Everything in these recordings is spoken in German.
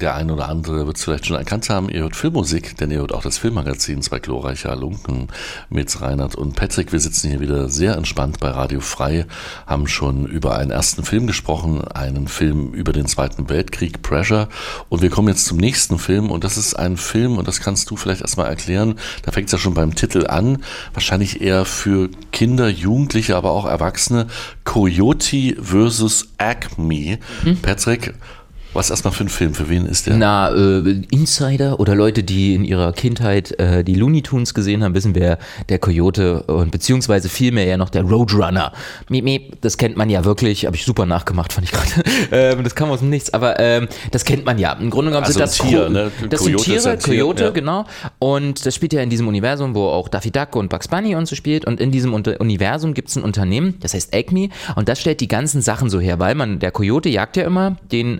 der ein oder andere wird es vielleicht schon erkannt haben, ihr hört Filmmusik, denn ihr hört auch das Filmmagazin Zwei glorreiche Halunken mit Reinhard und Patrick. Wir sitzen hier wieder sehr entspannt bei Radio Frei, haben schon über einen ersten Film gesprochen, einen Film über den Zweiten Weltkrieg, Pressure. Und wir kommen jetzt zum nächsten Film und das ist ein Film, und das kannst du vielleicht erstmal erklären, da fängt es ja schon beim Titel an, wahrscheinlich eher für Kinder, Jugendliche, aber auch Erwachsene, Coyote vs. Acme. Patrick, was erstmal für ein Film? Für wen ist der? Na, Insider oder Leute, die in ihrer Kindheit die Looney Tunes gesehen haben, wissen, wer der Coyote und beziehungsweise vielmehr ja noch der Roadrunner. Miep, miep, das kennt man ja wirklich, habe ich super nachgemacht, fand ich gerade. Das kam aus dem Nichts, aber das kennt man ja. Im Grunde genommen sind das Tier, ne? Das sind Tiere, Coyote, ja. Genau. Und das spielt ja in diesem Universum, wo auch Daffy Duck und Bugs Bunny und so spielt. Und in diesem Universum gibt es ein Unternehmen, das heißt Acme, und das stellt die ganzen Sachen so her, weil der Coyote jagt ja immer den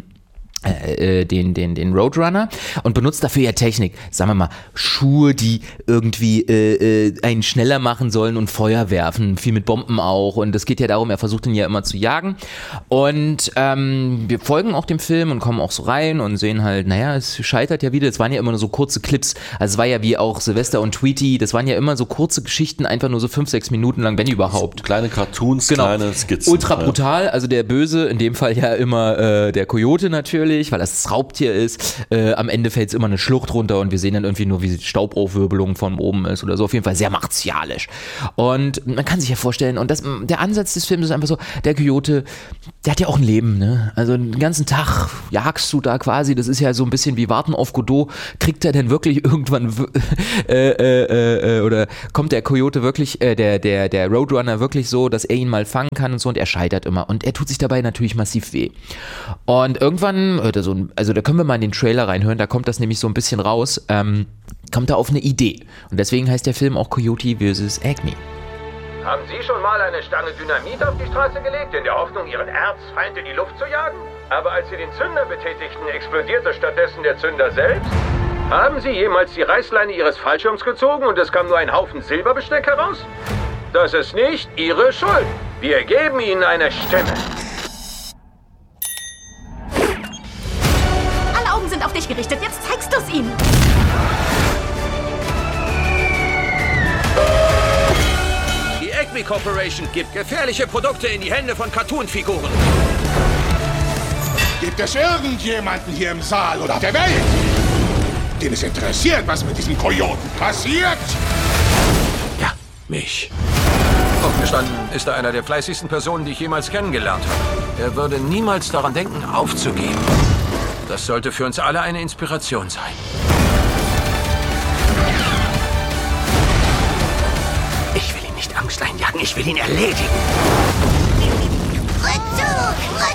Roadrunner und benutzt dafür ja Technik, sagen wir mal, Schuhe, die irgendwie einen schneller machen sollen und Feuer werfen, viel mit Bomben auch, und es geht ja darum, er versucht ihn ja immer zu jagen, und wir folgen auch dem Film und kommen auch so rein und sehen halt, naja, es scheitert ja wieder, es waren ja immer nur so kurze Clips, also es war ja wie auch Sylvester und Tweety, das waren ja immer so kurze Geschichten, einfach nur so 5-6 Minuten lang, wenn überhaupt. So kleine Cartoons, genau. Kleine Skizzen. Ultra brutal, also der Böse, in dem Fall ja immer der Coyote natürlich, weil das Raubtier ist. Am Ende fällt es immer eine Schlucht runter und wir sehen dann irgendwie nur, wie Staubaufwirbelung von oben ist oder so. Auf jeden Fall sehr martialisch. Und man kann sich ja vorstellen, und der Ansatz des Films ist einfach so, der Coyote, der hat ja auch ein Leben, ne? Also den ganzen Tag jagst du da quasi, das ist ja so ein bisschen wie Warten auf Godot. Kriegt er denn wirklich irgendwann oder kommt der Coyote wirklich, der Roadrunner wirklich so, dass er ihn mal fangen kann und so, und er scheitert immer. Und er tut sich dabei natürlich massiv weh. Und irgendwann hört er so, also da können wir mal in den Trailer reinhören, da kommt das nämlich so ein bisschen raus, kommt er auf eine Idee. Und deswegen heißt der Film auch Coyote vs. Acme. Haben Sie schon mal eine Stange Dynamit auf die Straße gelegt, in der Hoffnung, Ihren Erzfeind in die Luft zu jagen? Aber als Sie den Zünder betätigten, explodierte stattdessen der Zünder selbst? Haben Sie jemals die Reißleine Ihres Fallschirms gezogen und es kam nur ein Haufen Silberbesteck heraus? Das ist nicht Ihre Schuld. Wir geben Ihnen eine Stimme. Sind auf dich gerichtet, jetzt zeigst du's ihnen. Die Acme Corporation gibt gefährliche Produkte in die Hände von Cartoon-Figuren. Gibt es irgendjemanden hier im Saal oder auf der Welt, den es interessiert, was mit diesem Kojoten passiert? Ja, mich. Offen gestanden ist er einer der fleißigsten Personen, die ich jemals kennengelernt habe. Er würde niemals daran denken, aufzugeben. Das sollte für uns alle eine Inspiration sein. Ich will ihn nicht Angst einjagen, ich will ihn erledigen. Rückzug!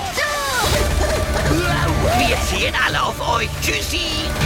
Rückzug! Wir ziehen alle auf euch. Tschüssi!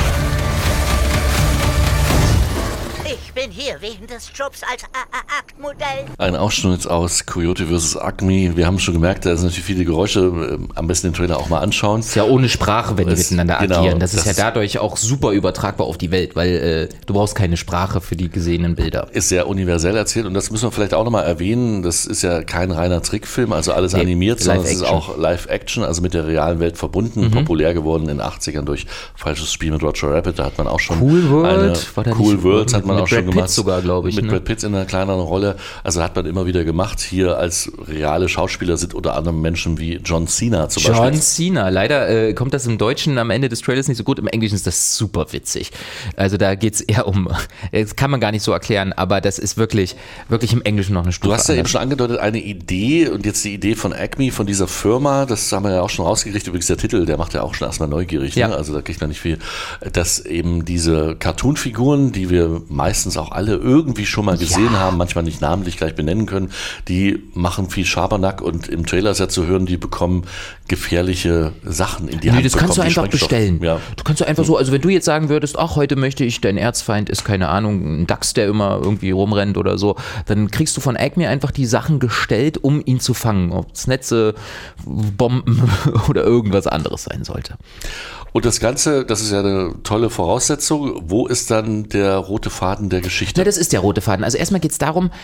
Ich bin hier wegen des Jobs als Aktmodell. Ein Ausschnitt aus Coyote vs. Acme. Wir haben schon gemerkt, da sind natürlich viele Geräusche. Am besten den Trailer auch mal anschauen. Ist ja ohne Sprache, wenn die miteinander agieren. Genau, das ist ja dadurch auch super übertragbar auf die Welt, weil du brauchst keine Sprache für die gesehenen Bilder. Ist sehr universell erzählt, und das müssen wir vielleicht auch nochmal erwähnen. Das ist ja kein reiner Trickfilm, also alles animiert, sondern es ist auch Live-Action, also mit der realen Welt verbunden. Populär geworden in den 80ern durch Falsches Spiel mit Roger Rabbit. Da hat man auch schon Cool World, Cool World hat man auch schon gemacht. Sogar, glaube ich. Mit ne? Brad Pitt in einer kleineren Rolle. Also hat man immer wieder gemacht. Hier als reale Schauspieler sind unter anderem Menschen wie John Cena zum Beispiel. John Cena. Leider kommt das im Deutschen am Ende des Trailers nicht so gut. Im Englischen ist das super witzig. Also da geht es eher das kann man gar nicht so erklären, aber das ist wirklich im Englischen noch eine Stufe. Du hast ja eben schon angedeutet, eine Idee, und jetzt die Idee von Acme, von dieser Firma, das haben wir ja auch schon rausgekriegt. Übrigens der Titel, der macht ja auch schon erstmal neugierig. Ja. Ne? Also da kriegt man nicht viel. Dass eben diese Cartoon-Figuren, die wir meistens auch alle irgendwie schon mal gesehen haben, manchmal nicht namentlich gleich benennen können, die machen viel Schabernack, und im Trailer ist ja zu hören, die bekommen gefährliche Sachen in die Hand. Das kannst du einfach bestellen. Ja. Du kannst du einfach so, also wenn du jetzt sagen würdest, ach, heute möchte ich, dein Erzfeind ist, keine Ahnung, ein Dachs, der immer irgendwie rumrennt oder so, dann kriegst du von Acme einfach die Sachen gestellt, um ihn zu fangen. Ob es Netze, Bomben oder irgendwas anderes sein sollte. Und das Ganze, das ist ja eine tolle Voraussetzung. Wo ist dann der rote Faden der Geschichte? Na, das ist der rote Faden. Also erstmal geht es darum,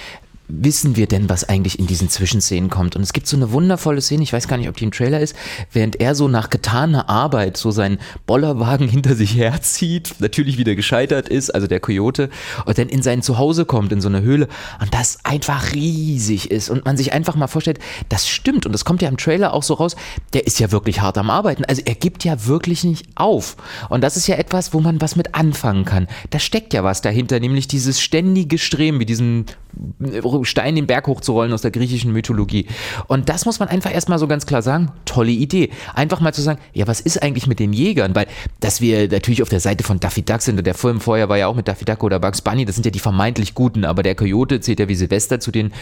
wissen wir denn, was eigentlich in diesen Zwischenszenen kommt? Und es gibt so eine wundervolle Szene, ich weiß gar nicht, ob die im Trailer ist, während er so nach getaner Arbeit so seinen Bollerwagen hinter sich herzieht, natürlich wieder gescheitert ist, also der Coyote, und dann in sein Zuhause kommt, in so eine Höhle, und das einfach riesig ist und man sich einfach mal vorstellt, das stimmt, und das kommt ja im Trailer auch so raus, der ist ja wirklich hart am Arbeiten, also er gibt ja wirklich nicht auf. Und das ist ja etwas, wo man was mit anfangen kann. Da steckt ja was dahinter, nämlich dieses ständige Streben, wie diesen Stein den Berg hochzurollen aus der griechischen Mythologie. Und das muss man einfach erstmal so ganz klar sagen, tolle Idee. Einfach mal zu sagen, ja, was ist eigentlich mit den Jägern? Weil, dass wir natürlich auf der Seite von Daffy Duck sind, und der Film vorher war ja auch mit Daffy Duck oder Bugs Bunny, das sind ja die vermeintlich Guten, aber der Coyote zählt ja wie Silvester zu den,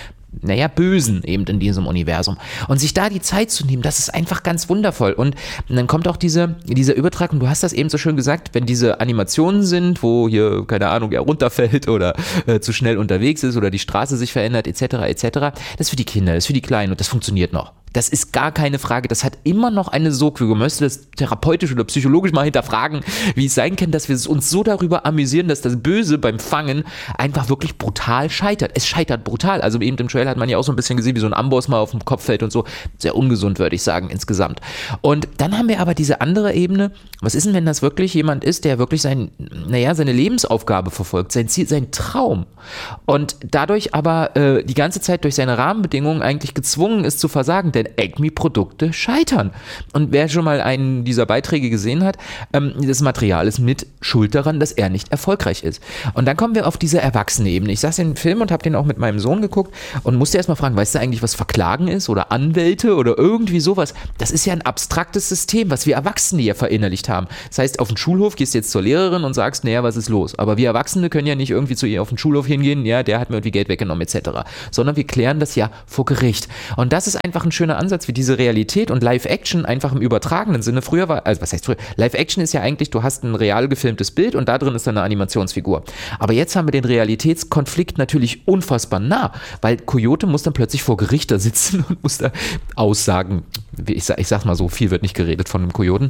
Bösen eben in diesem Universum. Und sich da die Zeit zu nehmen, das ist einfach ganz wundervoll. Und dann kommt auch dieser Übertrag, und du hast das eben so schön gesagt, wenn diese Animationen sind, wo hier, keine Ahnung, er runterfällt oder zu schnell unterwegs ist oder die Straße sich verändert, etc., das ist für die Kinder, das ist für die Kleinen, und das funktioniert noch. Das ist gar keine Frage, das hat immer noch eine Sogwirkung. Man müsste das therapeutisch oder psychologisch mal hinterfragen, wie es sein kann, dass wir uns so darüber amüsieren, dass das Böse beim Fangen einfach wirklich brutal scheitert. Es scheitert brutal. Also eben im Trailer hat man ja auch so ein bisschen gesehen, wie so ein Amboss mal auf dem Kopf fällt und so. Sehr ungesund, würde ich sagen, insgesamt. Und dann haben wir aber diese andere Ebene. Was ist denn, wenn das wirklich jemand ist, der wirklich seine Lebensaufgabe verfolgt, sein Ziel, sein Traum, und dadurch aber die ganze Zeit durch seine Rahmenbedingungen eigentlich gezwungen ist zu versagen, denn Acme-Produkte scheitern. Und wer schon mal einen dieser Beiträge gesehen hat, das Material ist mit schuld daran, dass er nicht erfolgreich ist. Und dann kommen wir auf diese erwachsene Ebene. Ich saß in den Film und habe den auch mit meinem Sohn geguckt und musste erstmal fragen, weißt du eigentlich, was Verklagen ist oder Anwälte oder irgendwie sowas? Das ist ja ein abstraktes System, was wir Erwachsene ja verinnerlicht haben. Das heißt, auf den Schulhof gehst du jetzt zur Lehrerin und sagst, naja, was ist los? Aber wir Erwachsene können ja nicht irgendwie zu ihr auf den Schulhof hingehen, ja, der hat mir irgendwie Geld weggenommen etc., sondern wir klären das ja vor Gericht. Und das ist einfach ein schöner Ansatz, wie diese Realität und Live-Action einfach im übertragenen Sinne. Früher war, also was heißt früher? Live-Action ist ja eigentlich, du hast ein real gefilmtes Bild und da drin ist dann eine Animationsfigur. Aber jetzt haben wir den Realitätskonflikt natürlich unfassbar nah, weil Coyote muss dann plötzlich vor Gericht da sitzen und muss da aussagen. Ich sag mal so, viel wird nicht geredet von einem Kojoten.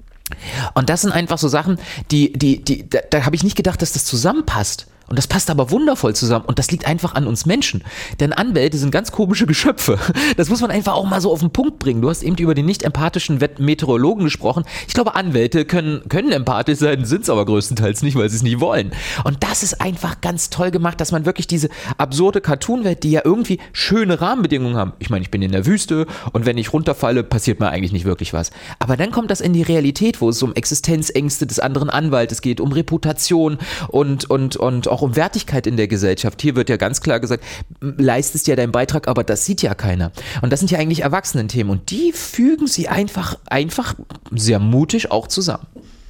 Und das sind einfach so Sachen, da habe ich nicht gedacht, dass das zusammenpasst. Und das passt aber wundervoll zusammen, und das liegt einfach an uns Menschen. Denn Anwälte sind ganz komische Geschöpfe. Das muss man einfach auch mal so auf den Punkt bringen. Du hast eben über den nicht empathischen Meteorologen gesprochen. Ich glaube, Anwälte können empathisch sein, sind es aber größtenteils nicht, weil sie es nie wollen. Und das ist einfach ganz toll gemacht, dass man wirklich diese absurde Cartoon-Welt, die ja irgendwie schöne Rahmenbedingungen haben. Ich meine, ich bin in der Wüste und wenn ich runterfalle, passiert mir eigentlich nicht wirklich was. Aber dann kommt das in die Realität, wo es um Existenzängste des anderen Anwaltes geht, um Reputation und auch um Wertigkeit in der Gesellschaft. Hier wird ja ganz klar gesagt, leistest ja deinen Beitrag, aber das sieht ja keiner. Und das sind ja eigentlich Erwachsenen-Themen, und die fügen sie einfach sehr mutig auch zusammen.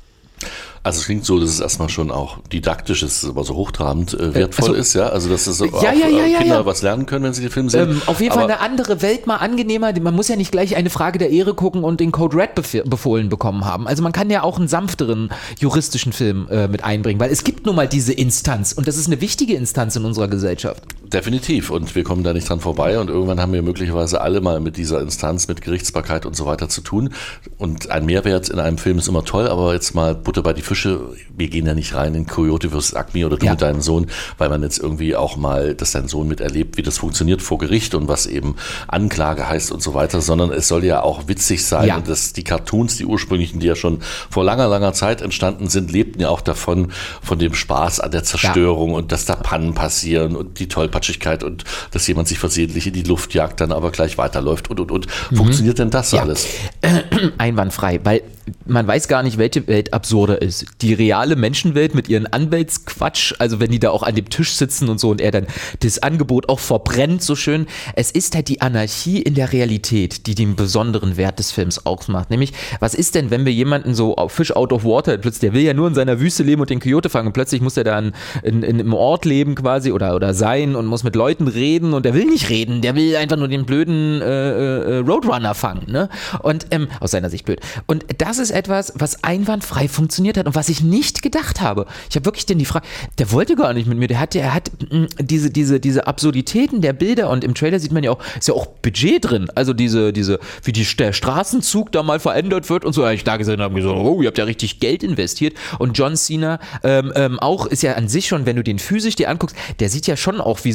Also es klingt so, dass es erstmal schon auch didaktisch ist, aber so hochtrabend wertvoll ist, ja? Also dass es auch Kinder was lernen können, wenn sie den Film sehen. Auf jeden Fall eine andere Welt, mal angenehmer. Man muss ja nicht gleich eine Frage der Ehre gucken und den Code Red befohlen bekommen haben. Also man kann ja auch einen sanfteren juristischen Film mit einbringen, weil es gibt nun mal diese Instanz, und das ist eine wichtige Instanz in unserer Gesellschaft. Definitiv, und wir kommen da nicht dran vorbei, und irgendwann haben wir möglicherweise alle mal mit dieser Instanz, mit Gerichtsbarkeit und so weiter zu tun, und ein Mehrwert in einem Film ist immer toll, aber jetzt mal Butter bei die Fische, wir gehen ja nicht rein in Coyote vs. Acme oder du mit deinem Sohn, weil man jetzt irgendwie auch mal, dass dein Sohn miterlebt, wie das funktioniert vor Gericht und was eben Anklage heißt und so weiter, sondern es soll ja auch witzig sein, und dass die Cartoons, die ursprünglichen, die ja schon vor langer Zeit entstanden sind, lebten ja auch davon, von dem Spaß an der Zerstörung und dass da Pannen passieren und die Tollpatschigkeit und dass jemand sich versehentlich in die Luft jagt, dann aber gleich weiterläuft und. Funktioniert denn das alles? Einwandfrei, weil man weiß gar nicht, welche Welt absurder ist. Die reale Menschenwelt mit ihren Anwältsquatsch, also wenn die da auch an dem Tisch sitzen und so und er dann das Angebot auch verbrennt, so schön. Es ist halt die Anarchie in der Realität, die den besonderen Wert des Films ausmacht. Nämlich, was ist denn, wenn wir jemanden so auf Fish out of water, plötzlich, der will ja nur in seiner Wüste leben und den Coyote fangen, und plötzlich muss er da im Ort leben quasi oder sein und muss mit Leuten reden, und der will nicht reden, der will einfach nur den blöden Roadrunner fangen, ne? Und aus seiner Sicht blöd. Und das ist etwas, was einwandfrei funktioniert hat und was ich nicht gedacht habe. Ich habe wirklich die Frage, der wollte gar nicht mit mir, er hat diese Absurditäten der Bilder, und im Trailer sieht man ja auch, ist ja auch Budget drin, also wie der Straßenzug da mal verändert wird und so, habe ich da gesehen und habe gesagt, oh, ihr habt ja richtig Geld investiert, und John Cena auch ist ja an sich schon, wenn du den physisch dir anguckst, der sieht ja schon auch wie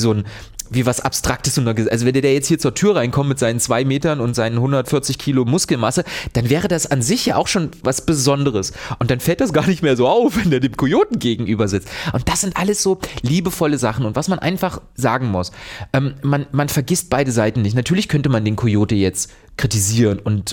wie was Abstraktes. Also wenn der jetzt hier zur Tür reinkommt mit seinen 2 Metern und seinen 140 Kilo Muskelmasse, dann wäre das an sich ja auch schon was Besonderes. Und dann fällt das gar nicht mehr so auf, wenn der dem Kojoten gegenüber sitzt. Und das sind alles so liebevolle Sachen. Und was man einfach sagen muss, man vergisst beide Seiten nicht. Natürlich könnte man den Kojote jetzt kritisieren und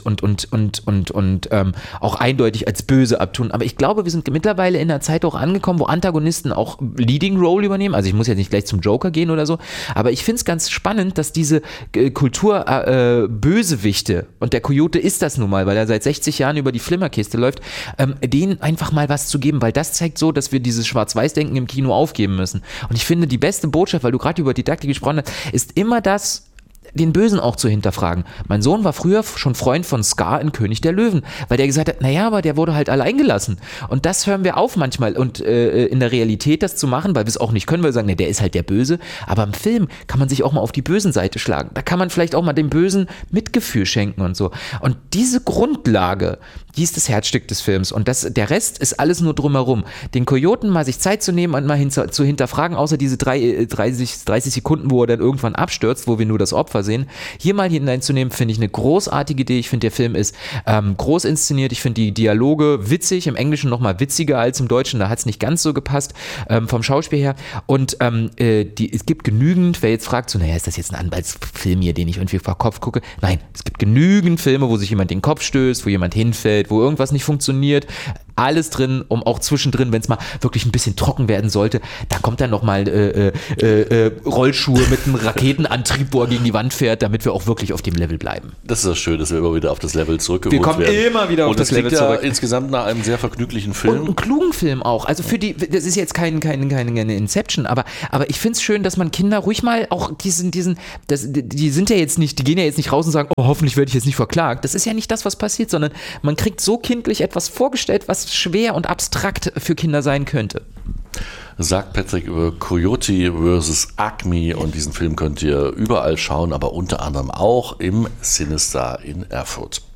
auch eindeutig als böse abtun. Aber ich glaube, wir sind mittlerweile in einer Zeit auch angekommen, wo Antagonisten auch Leading Role übernehmen. Also ich muss jetzt nicht gleich zum Joker gehen oder so, aber ich finde es ganz spannend, dass diese Kultur Bösewichte, und der Coyote ist das nun mal, weil er seit 60 Jahren über die Flimmerkiste läuft, denen einfach mal was zu geben, weil das zeigt so, dass wir dieses Schwarz-Weiß-Denken im Kino aufgeben müssen. Und ich finde, die beste Botschaft, weil du gerade über Didaktik gesprochen hast, ist immer das, den Bösen auch zu hinterfragen. Mein Sohn war früher schon Freund von Scar in König der Löwen, weil der gesagt hat, naja, aber der wurde halt allein gelassen. Und das hören wir auf manchmal. Und in der Realität das zu machen, weil wir es auch nicht können, weil wir sagen, ne, der ist halt der Böse. Aber im Film kann man sich auch mal auf die bösen Seite schlagen. Da kann man vielleicht auch mal dem Bösen Mitgefühl schenken und so. Und diese Grundlage, die ist das Herzstück des Films. Und der Rest ist alles nur drumherum. Den Kojoten mal sich Zeit zu nehmen und mal zu hinterfragen, außer diese 30 Sekunden, wo er dann irgendwann abstürzt, wo wir nur das Opfer sehen. Hier mal hineinzunehmen, finde ich eine großartige Idee. Ich finde, der Film ist groß inszeniert. Ich finde die Dialoge witzig, im Englischen noch mal witziger als im Deutschen. Da hat es nicht ganz so gepasst vom Schauspiel her. Und es gibt genügend, wer jetzt fragt, so, naja, ist das jetzt ein Anwaltsfilm hier, den ich irgendwie vor Kopf gucke? Nein, es gibt genügend Filme, wo sich jemand den Kopf stößt, wo jemand hinfällt, wo irgendwas nicht funktioniert. Alles drin, um auch zwischendrin, wenn es mal wirklich ein bisschen trocken werden sollte, da kommt dann nochmal Rollschuhe mit einem Raketenantrieb, wo er gegen die Wand fährt, damit wir auch wirklich auf dem Level bleiben. Das ist das Schöne, dass wir immer wieder auf das Level zurückgeholt werden. Wir kommen immer wieder auf das Level zurück. Und es klingt ja insgesamt nach einem sehr vergnüglichen Film. Und einen klugen Film auch. Also das ist jetzt keine Inception, aber ich finde es schön, dass man Kinder ruhig mal auch die sind ja jetzt nicht, die gehen ja jetzt nicht raus und sagen, oh, hoffentlich werde ich jetzt nicht verklagt. Das ist ja nicht das, was passiert, sondern man kriegt so kindlich etwas vorgestellt, was schwer und abstrakt für Kinder sein könnte. Sagt Patrick über Coyote vs. Acme, und diesen Film könnt ihr überall schauen, aber unter anderem auch im Cinestar in Erfurt.